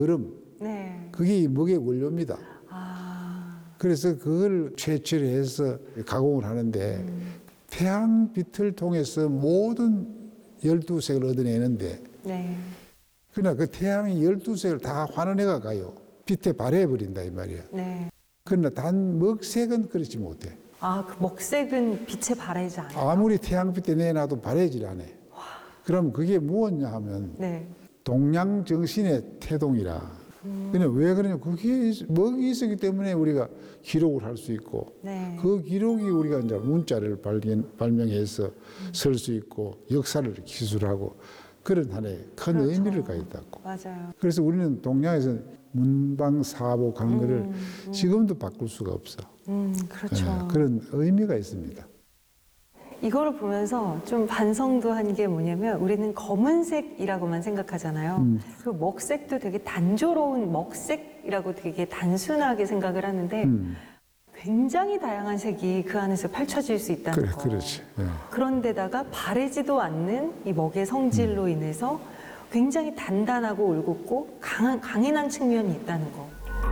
얼음. 네. 그게 이 먹의 원료입니다. 그래서 그걸 채취해서 가공을 하는데 태양빛을 통해서 모든 12색을 얻어내는데 네. 그러나 그 태양이 12색을 다 환원해가 가요. 빛에 발해버린다 이 말이야. 네. 그러나 단 먹색은 그렇지 못해. 그 먹색은 빛에 바래지 않아요. 아무리 태양빛에 내놔도 발해질 않아. 그럼 그게 무엇냐 하면 네. 동양정신의 태동이라. 그냥 왜 그러냐? 그게 먹이 있었기 때문에 우리가 기록을 할 수 있고, 네. 그 기록이 우리가 이제 문자를 발명해서 쓸 수 있고, 역사를 기술하고 그런 하나의 큰 그렇죠. 의미를 가졌다고. 맞아요. 그래서 우리는 동양에서 문방사복 한 거를 지금도 바꿀 수가 없어. 그렇죠. 네, 그런 의미가 있습니다. 이거를 보면서 좀 반성도 한 게 뭐냐면 우리는 검은색이라고만 생각하잖아요. 그 먹색도 되게 단조로운 먹색이라고 되게 단순하게 생각을 하는데 굉장히 다양한 색이 그 안에서 펼쳐질 수 있다는 거. 그렇지. 예. 그런데다가 바래지도 않는 이 먹의 성질로 인해서 굉장히 단단하고 올곧고 강인한 측면이 있다는 거.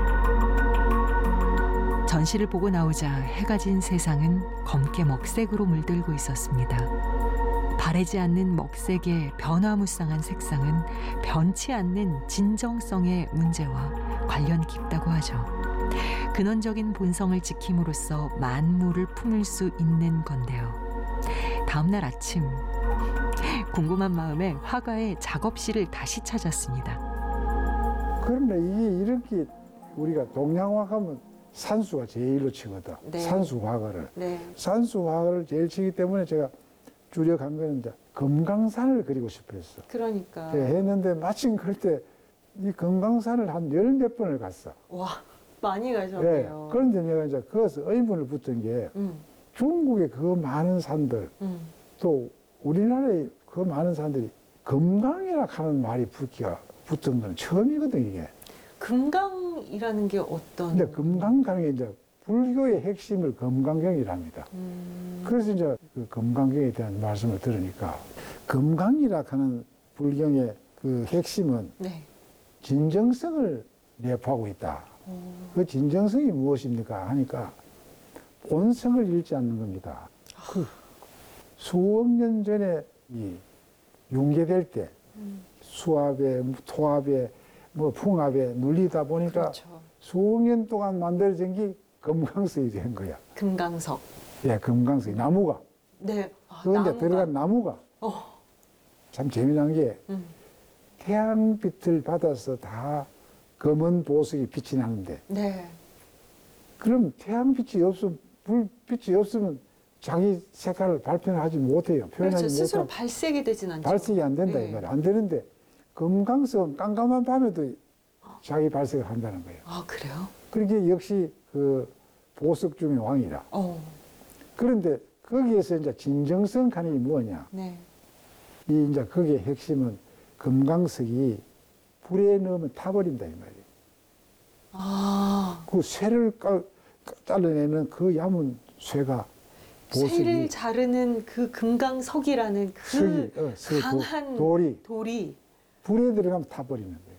전시를 보고 나오자 해가 진 세상은 검게 먹색으로 물들고 있었습니다. 바래지 않는 먹색의 변화무쌍한 색상은 변치 않는 진정성의 문제와 관련 깊다고 하죠. 근원적인 본성을 지킴으로써 만물을 품을 수 있는 건데요. 다음 날 아침, 궁금한 마음에 화가의 작업실을 다시 찾았습니다. 그런데 이게 이렇게 우리가 동양화 하면 산수가 제일로 치거든. 네. 산수화가를. 네. 산수화가를 제일 치기 때문에 제가 주력한 거는 이제 금강산을 그리고 싶어 했어. 그러니까. 했는데 마침 그때 이 금강산을 한 10몇 번을 갔어. 와, 많이 가셨네요. 그런데 내가 이제 거기서 의문을 붙은 게 중국의 그 많은 산들 또 우리나라의 그 많은 산들이 금강이라 하는 말이 붙은 건 처음이거든 이게. 금강이라는 게 어떤? 근데 금강강이 이제 불교의 핵심을 금강경이랍니다. 그래서 이제 그 금강경에 대한 말씀을 들으니까 금강이라 하는 불경의 그 핵심은 네. 진정성을 내포하고 있다. 그 진정성이 무엇입니까? 하니까 본성을 잃지 않는 겁니다. 그 수억 년 전에 이 융계될 때 수압에 토압에 뭐 풍압에 눌리다 보니까 그렇죠. 수억 년 동안 만들어진 게 금강석이 된 거야. 금강석. 예, 금강석이 나무가. 네. 그런데 들어간 나무가 참 재미난 게 태양빛을 받아서 다 검은 보석이 빛이 나는데 네. 그럼 태양빛이 없으면 불빛이 없으면 자기 색깔을 발표하지 못해요. 표현하지 그렇죠. 스스로 못하고 발색이 되진 않죠. 발색이 안 된다 네. 이 말이야. 안 되는데 금강석은 깜깜한 밤에도 자기 발색을 한다는 거예요. 아, 그래요? 그렇게 역시 그 보석 중의 왕이라. 그런데 거기에서 이제 진정성 하는 게 뭐냐? 네. 이 이제 거기에 핵심은 금강석이 불에 넣으면 타버린다 이 말이에요. 그 쇠를 잘라내는 그 얇은 쇠가 보석이 쇠를 자르는 그 금강석이라는 그 강한 돌이 불에 들어가면 타버리는 거예요.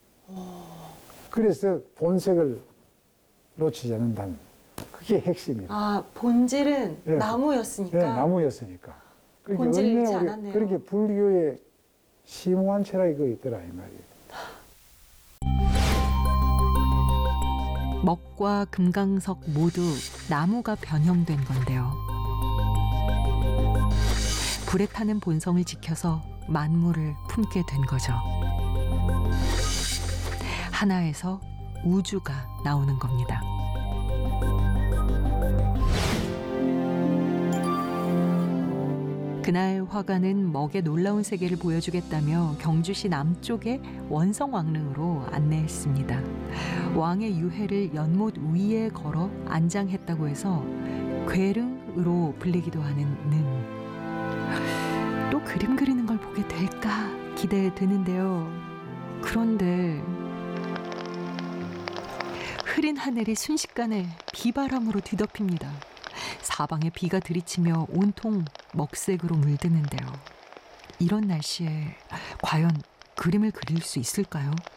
그래서 본색을 놓치지 않는다는 그게 핵심이에요. 본질은 네. 나무였으니까. 네, 나무였으니까. 본질을 잃지 얼마나 않았네요. 그렇게 불교의 심오한 철학이 그 있더라 이 말이에요. 먹과 금강석 모두 나무가 변형된 건데요. 불에 타는 본성을 지켜서 만물을 품게 된 거죠. 하나에서 우주가 나오는 겁니다. 그날 화가는 먹의 놀라운 세계를 보여주겠다며 경주시 남쪽의 원성왕릉으로 안내했습니다. 왕의 유해를 연못 위에 걸어 안장했다고 해서 괴릉으로 불리기도 하는 능. 또 그림 그리는 걸 보게 될까 기대되는데요. 그런데 흐린 하늘이 순식간에 비바람으로 뒤덮입니다. 사방에 비가 들이치며 온통 먹색으로 물드는데요. 이런 날씨에 과연 그림을 그릴 수 있을까요?